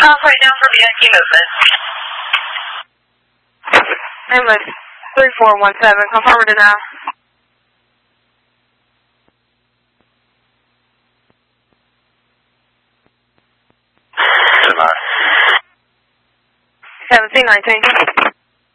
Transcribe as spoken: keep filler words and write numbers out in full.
Contact down for Bianchi movement. Ambulance three four one seven, confirm it now. Tonight. seventeen nineteen.